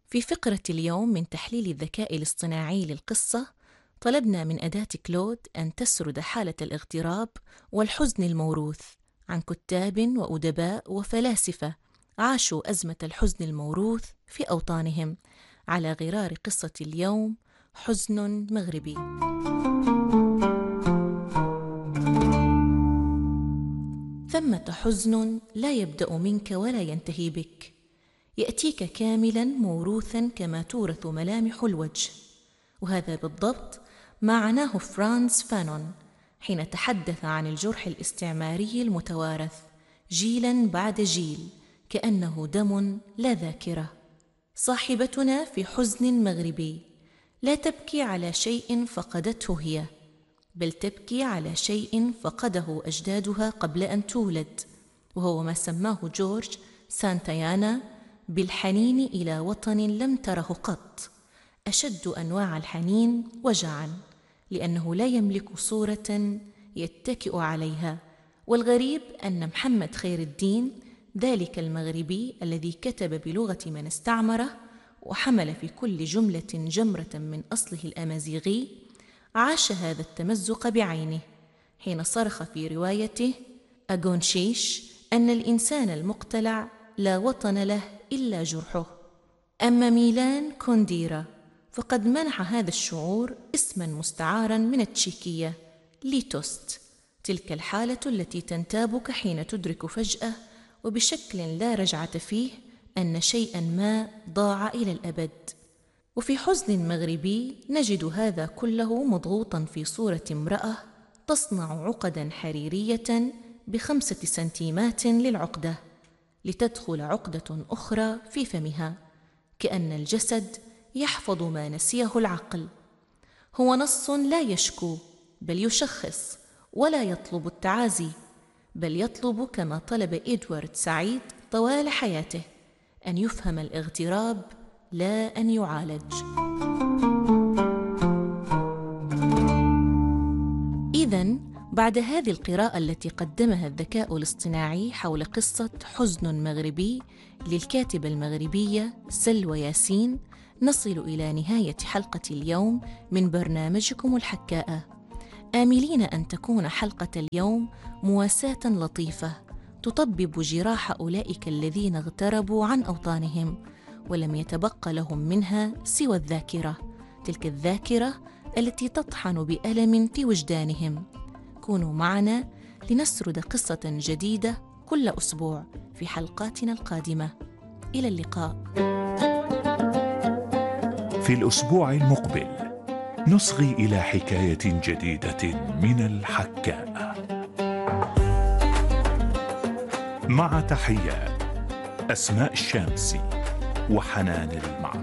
في فقرة اليوم من تحليل الذكاء الاصطناعي للقصة، طلبنا من أداة كلود أن تسرد حالة الاغتراب والحزن الموروث عن كتاب وأدباء وفلاسفة عاشوا أزمة الحزن الموروث في أوطانهم على غرار قصة اليوم: حزن مغربي. ثمة حزن لا يبدأ منك ولا ينتهي بك، يأتيك كاملاً موروثاً كما تورث ملامح الوجه. وهذا بالضبط ما عناه فرانز فانون حين تحدث عن الجرح الاستعماري المتوارث جيلاً بعد جيل، كأنه دم لا ذاكرة. صاحبتنا في حزن مغربي لا تبكي على شيء فقدته هي، بل تبكي على شيء فقده أجدادها قبل أن تولد، وهو ما سماه جورج سانتايانا بالحنين إلى وطن لم تره قط. أشد أنواع الحنين وجعاً، لأنه لا يملك صورة يتكئ عليها. والغريب أن محمد خير الدين، ذلك المغربي الذي كتب بلغة من استعمره وحمل في كل جملة جمرة من أصله الأمازيغي، عاش هذا التمزق بعينه حين صرخ في روايته أغونشيش أن الإنسان المقتلع لا وطن له إلا جرحه. أما ميلان كونديرا فقد منح هذا الشعور اسماً مستعاراً من التشيكية ليتوست، تلك الحالة التي تنتابك حين تدرك فجأة وبشكل لا رجعة فيه أن شيئاً ما ضاع إلى الأبد. وفي حزن مغربي نجد هذا كله مضغوطاً في صورة امرأة تصنع عقداً حريرية ب5 سنتيمات للعقدة، لتدخل عقدة أخرى في فمها، كأن الجسد يحفظ ما نسيه العقل. هو نص لا يشكو بل يشخص، ولا يطلب التعازي بل يطلب كما طلب إدوارد سعيد طوال حياته أن يفهم الاغتراب لا أن يعالج. إذن بعد هذه القراءة التي قدمها الذكاء الاصطناعي حول قصة حزن مغربي للكاتبة المغربية سلوى ياسين، نصل إلى نهاية حلقة اليوم من برنامجكم الحكاءة، آملين أن تكون حلقة اليوم مواساة لطيفة تطبب جراح أولئك الذين اغتربوا عن أوطانهم ولم يتبق لهم منها سوى الذاكرة، تلك الذاكرة التي تطحن بألم في وجدانهم. كونوا معنا لنسرد قصة جديدة كل أسبوع في حلقاتنا القادمة. إلى اللقاء. في الأسبوع المقبل نصغي إلى حكاية جديدة من الحكاء. مع تحيات أسماء الشامسي وحنان المعروف.